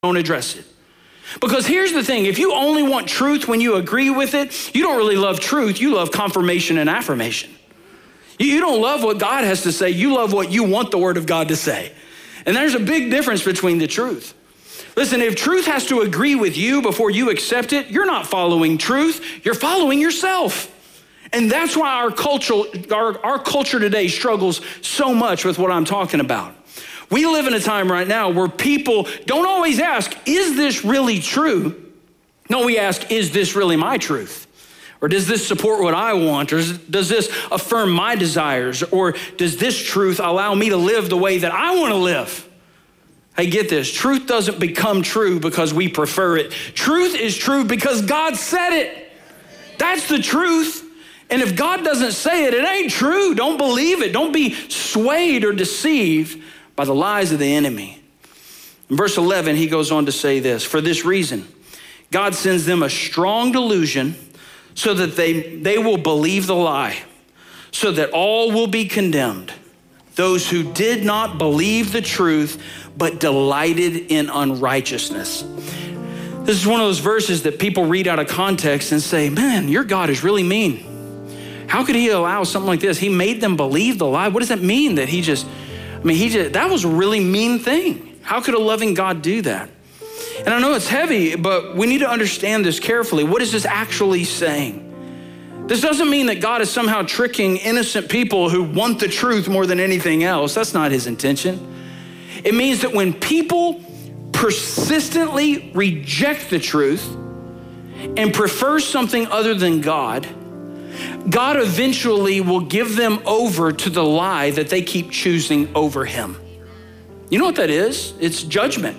don't address it. Because here's the thing, if you only want truth when you agree with it, you don't really love truth, you love confirmation and affirmation. You don't love what God has to say, you love what you want the word of God to say. And there's a big difference between the truth. Listen, if truth has to agree with you before you accept it, you're not following truth, you're following yourself. And that's why our culture today struggles so much with what I'm talking about. We live in a time right now where people don't always ask, is this really true? No, we ask, is this really my truth? Or does this support what I want? Or does this affirm my desires? Or does this truth allow me to live the way that I want to live? Hey, get this, truth doesn't become true because we prefer it. Truth is true because God said it. That's the truth. And if God doesn't say it, it ain't true. Don't believe it. Don't be swayed or deceived by the lies of the enemy. In verse 11, he goes on to say this, for this reason, God sends them a strong delusion so that they will believe the lie, so that all will be condemned. Those who did not believe the truth, but delighted in unrighteousness. This is one of those verses that people read out of context and say, man, your God is really mean. How could he allow something like this? He made them believe the lie. What does that mean that that was a really mean thing. How could a loving God do that? And I know it's heavy, but we need to understand this carefully. What is this actually saying? This doesn't mean that God is somehow tricking innocent people who want the truth more than anything else. That's not his intention. It means that when people persistently reject the truth and prefer something other than God, God eventually will give them over to the lie that they keep choosing over him. You know what that is? It's judgment.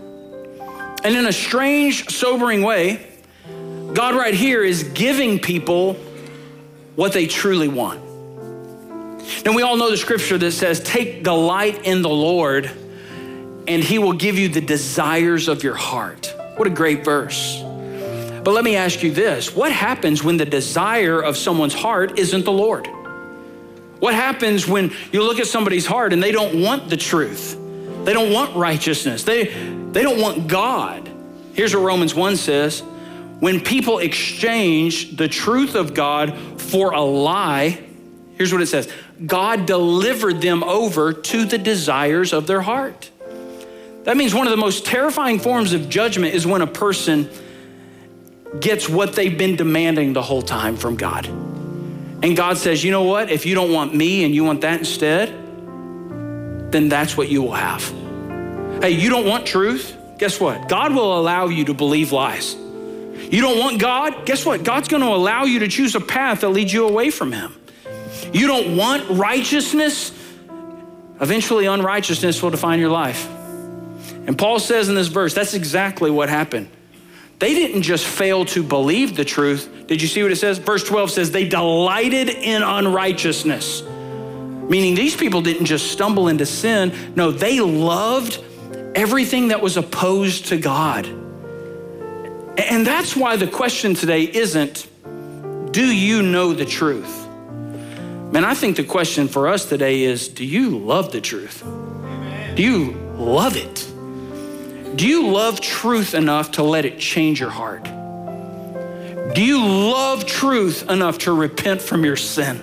And in a strange, sobering way, God right here is giving people what they truly want. And we all know the scripture that says, take delight in the Lord and he will give you the desires of your heart. What a great verse. But let me ask you this, what happens when the desire of someone's heart isn't the Lord? What happens when you look at somebody's heart and they don't want the truth? They don't want righteousness. They don't want God. Here's what Romans 1 says, when people exchange the truth of God for a lie, here's what it says, God delivered them over to the desires of their heart. That means one of the most terrifying forms of judgment is when a person gets what they've been demanding the whole time from God. And God says, you know what? If you don't want me and you want that instead, then that's what you will have. Hey, you don't want truth? Guess what? God will allow you to believe lies. You don't want God? Guess what? God's going to allow you to choose a path that leads you away from him. You don't want righteousness? Eventually unrighteousness will define your life. And Paul says in this verse, that's exactly what happened. They didn't just fail to believe the truth. Did you see what it says? Verse 12 says, they delighted in unrighteousness. Meaning these people didn't just stumble into sin. No, they loved everything that was opposed to God. And that's why the question today isn't, do you know the truth? Man, I think the question for us today is, do you love the truth? Amen. Do you love it? Do you love truth enough to let it change your heart? Do you love truth enough to repent from your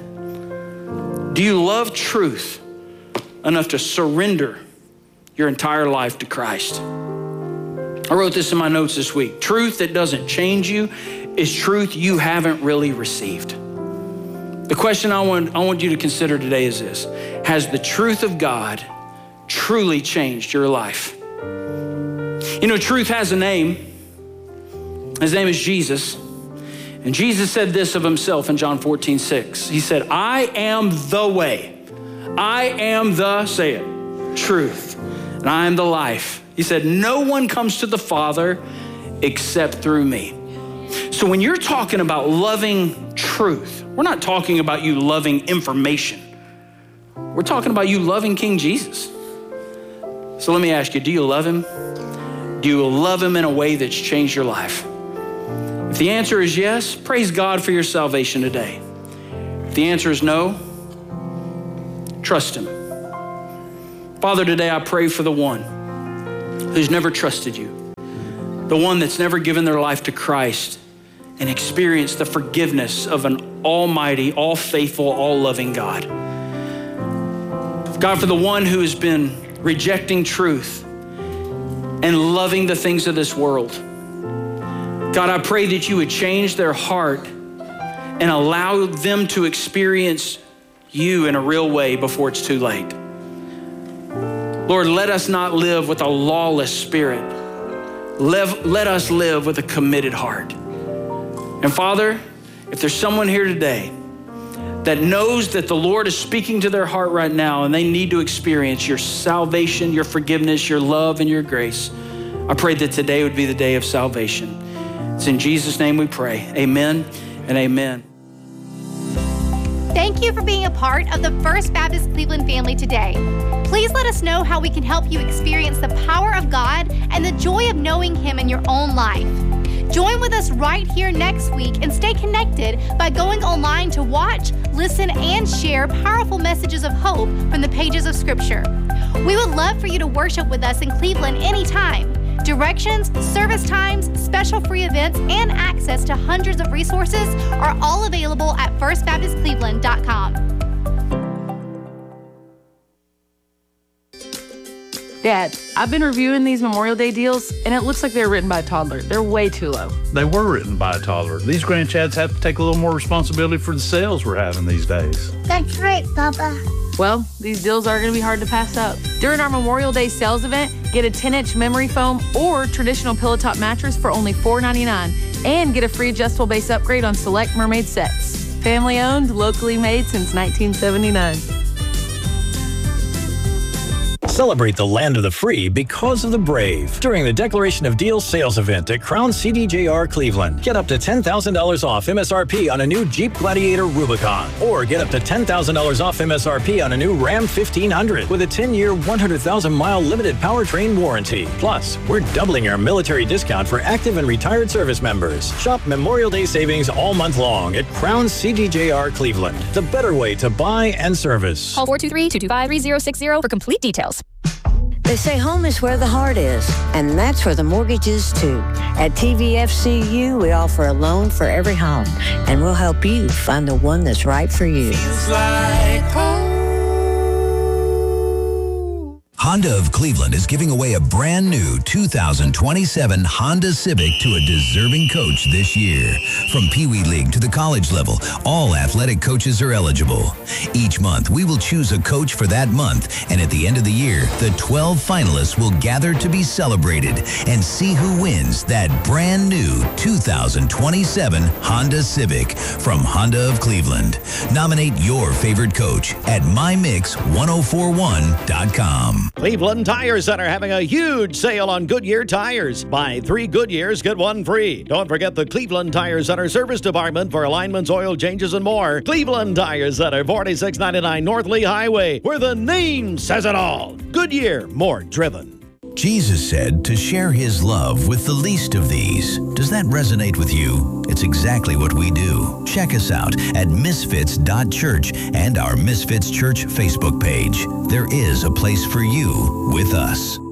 sin? Do you love truth enough to surrender your entire life to Christ? I wrote this in my notes this week. Truth that doesn't change you is truth you haven't really received. The question I want you to consider today is this. Has the truth of God truly changed your life? You know, truth has a name. His name is Jesus. And Jesus said this of himself in John 14:6. He said, I am the way. I am the, say it, truth. And I am the life. He said, no one comes to the Father except through me. So when you're talking about loving truth, we're not talking about you loving information. We're talking about you loving King Jesus. So let me ask you, do you love him? Do you love him in a way that's changed your life? If the answer is yes, praise God for your salvation today. If the answer is no, trust him. Father, today I pray for the one who's never trusted you. the one that's never given their life to Christ and experienced the forgiveness of an almighty, all faithful, all loving God. God, for the one who has been rejecting truth and loving the things of this world. God, I pray that you would change their heart and allow them to experience you in a real way before it's too late. Lord, let us not live with a lawless spirit. Let us live with a committed heart. And Father, if there's someone here today that knows that the Lord is speaking to their heart right now and they need to experience your salvation, your forgiveness, your love, and your grace, I pray that today would be the day of salvation. It's in Jesus' name we pray. Amen and amen. Thank you for being a part of the First Baptist Cleveland family today. Please let us know how we can help you experience the power of God and the joy of knowing Him in your own life. Join with us right here next week and stay connected by going online to watch, listen, and share powerful messages of hope from the pages of Scripture. We would love for you to worship with us in Cleveland anytime. Directions, service times, special free events, and access to hundreds of resources are all available at firstbaptistcleveland.com. Dad, I've been reviewing these Memorial Day deals, and it looks like they're written by a toddler. They're way too low. They were written by a toddler. These grandchads have to take a little more responsibility for the sales we're having these days. That's right, Papa. Well, these deals are going to be hard to pass up. During our Memorial Day sales event, get a 10-inch memory foam or traditional pillow top mattress for only $4.99 and get a free adjustable base upgrade on select Mermaid sets. Family owned, locally made since 1979. Celebrate the land of the free because of the brave during the Declaration of Deals sales event at Crown CDJR Cleveland. Get up to $10,000 off MSRP on a new Jeep Gladiator Rubicon, or get up to $10,000 off MSRP on a new Ram 1500 with a 10-year, 100,000-mile limited powertrain warranty. Plus, we're doubling our military discount for active and retired service members. Shop Memorial Day savings all month long at Crown CDJR Cleveland. The better way to buy and service. Call 423-225-3060 for complete details. They say home is where the heart is, and that's where the mortgage is too. At TVFCU, we offer a loan for every home, and we'll help you find the one that's right for you. Feels like home. Honda of Cleveland is giving away a brand new 2027 Honda Civic to a deserving coach this year. From Pee Wee League to the college level, all athletic coaches are eligible. Each month, we will choose a coach for that month, and at the end of the year, the 12 finalists will gather to be celebrated and see who wins that brand new 2027 Honda Civic from Honda of Cleveland. Nominate your favorite coach at mymix1041.com. Cleveland Tire Center having a huge sale on Goodyear tires. Buy 3 Goodyears, get 1 free. Don't forget the Cleveland Tire Center service department for alignments, oil changes, and more. Cleveland Tire Center, 4699 North Lee Highway, where the name says it all. Goodyear, more driven. Jesus said to share his love with the least of these. Does that resonate with you? It's exactly what we do. Check us out at misfits.church and our Misfits Church Facebook page. There is a place for you with us.